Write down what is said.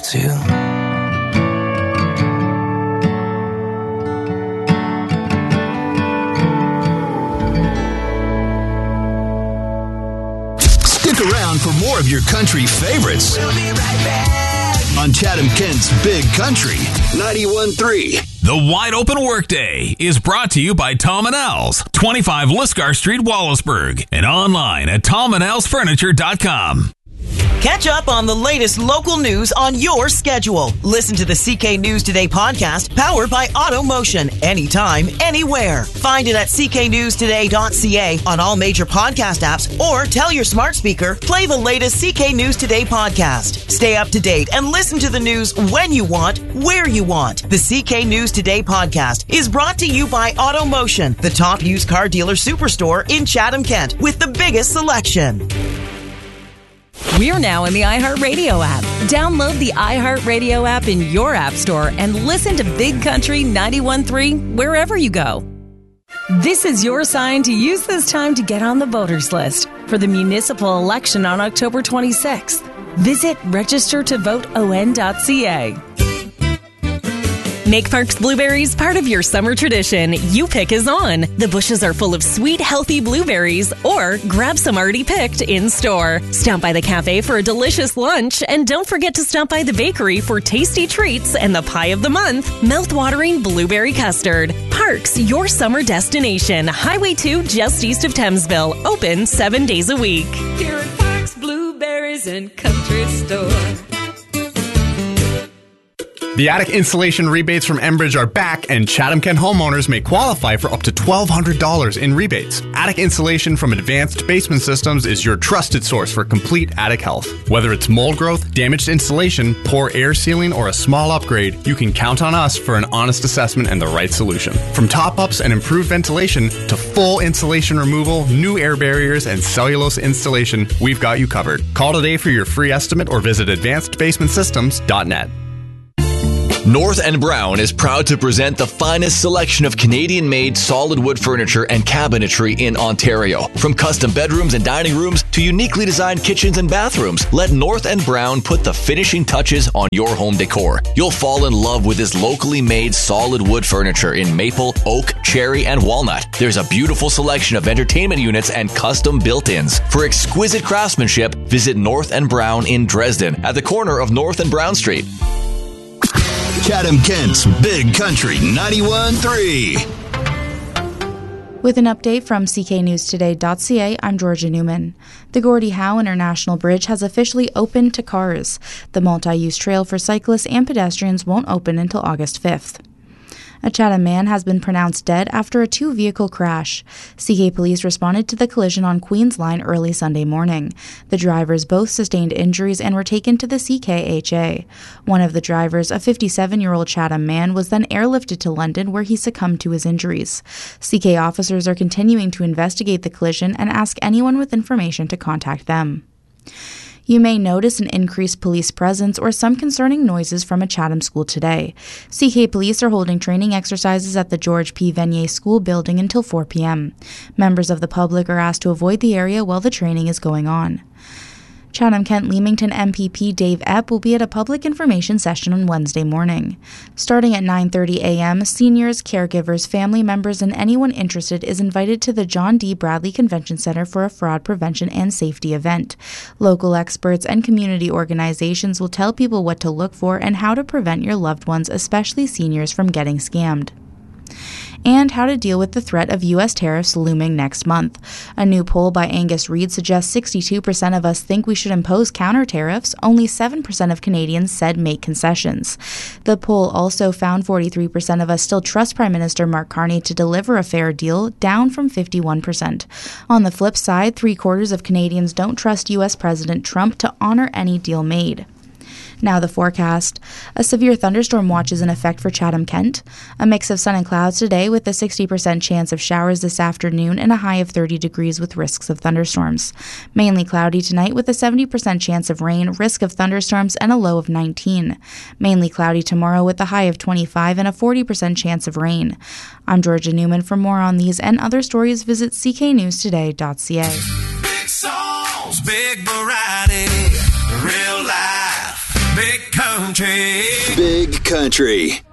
too. Stick around for more of your country favorites. We'll be right back on Chatham Kent's Big Country 91.3. The Wide Open Workday is brought to you by Tom & Al's, 25 Liscar Street, Wallaceburg, and online at tomandalsfurniture.com. Catch up on the latest local news on your schedule. Listen to the CK News Today podcast, powered by AutoMotion, anytime, anywhere. Find it at cknewstoday.ca on all major podcast apps, or tell your smart speaker, play the latest CK News Today podcast. Stay up to date and listen to the news when you want, where you want. The CK News Today podcast is brought to you by AutoMotion, the top used car dealer superstore in Chatham, Kent, with the biggest selection. We're now in the iHeartRadio app. Download the iHeartRadio app in your app store and listen to Big Country 91.3 wherever you go. This is your sign to use this time to get on the voters list for the municipal election on October 26th. Visit registertovoteon.ca. Make Parks Blueberries part of your summer tradition. You pick is on. The bushes are full of sweet, healthy blueberries, or grab some already picked in store. Stop by the cafe for a delicious lunch, and don't forget to stop by the bakery for tasty treats and the pie of the month, mouth-watering blueberry custard. Parks, your summer destination. Highway 2, just east of Thamesville. Open 7 days a week. Here at Parks Blueberries and Country Store. The attic insulation rebates from Enbridge are back, and Chatham Kent homeowners may qualify for up to $1,200 in rebates. Attic insulation from Advanced Basement Systems is your trusted source for complete attic health. Whether it's mold growth, damaged insulation, poor air sealing, or a small upgrade, you can count on us for an honest assessment and the right solution. From top-ups and improved ventilation to full insulation removal, new air barriers, and cellulose installation, we've got you covered. Call today for your free estimate or visit advancedbasementsystems.net. North and Brown is proud to present the finest selection of Canadian-made solid wood furniture and cabinetry in Ontario. From custom bedrooms and dining rooms to uniquely designed kitchens and bathrooms, let North and Brown put the finishing touches on your home decor. You'll fall in love with this locally made solid wood furniture in maple, oak, cherry, and walnut. There's a beautiful selection of entertainment units and custom built-ins. For exquisite craftsmanship, visit North and Brown in Dresden at the corner of North and Brown Street. Chatham Kent's Big Country 91.3. With an update from cknewstoday.ca, I'm Georgia Newman. The Gordie Howe International Bridge has officially opened to cars. The multi-use trail for cyclists and pedestrians won't open until August 5th. A Chatham man has been pronounced dead after a two-vehicle crash. CK police responded to the collision on Queens Line early Sunday morning. The drivers both sustained injuries and were taken to the CKHA. One of the drivers, a 57-year-old Chatham man, was then airlifted to London where he succumbed to his injuries. CK officers are continuing to investigate the collision and ask anyone with information to contact them. You may notice an increased police presence or some concerning noises from a Chatham school today. CK police are holding training exercises at the George P. Vanier School building until 4 p.m. Members of the public are asked to avoid the area while the training is going on. Chatham-Kent-Leamington MPP Dave Epp will be at a public information session on Wednesday morning. Starting at 9:30 a.m., seniors, caregivers, family members, and anyone interested is invited to the John D. Bradley Convention Center for a fraud prevention and safety event. Local experts and community organizations will tell people what to look for and how to prevent your loved ones, especially seniors, from getting scammed. And how to deal with the threat of U.S. tariffs looming next month. A new poll by Angus Reid suggests 62% of us think we should impose counter tariffs. Only 7% of Canadians said make concessions. The poll also found 43% of us still trust Prime Minister Mark Carney to deliver a fair deal, down from 51%. On the flip side, 3/4 of Canadians don't trust U.S. President Trump to honor any deal made. Now the forecast. A severe thunderstorm watch is in effect for Chatham-Kent. A mix of sun and clouds today with a 60% chance of showers this afternoon and a high of 30 degrees with risks of thunderstorms. Mainly cloudy tonight with a 70% chance of rain, risk of thunderstorms, and a low of 19. Mainly cloudy tomorrow with a high of 25 and a 40% chance of rain. I'm Georgia Newman. For more on these and other stories, visit cknewstoday.ca. Big songs, big variety, real life. Big country. Big Country.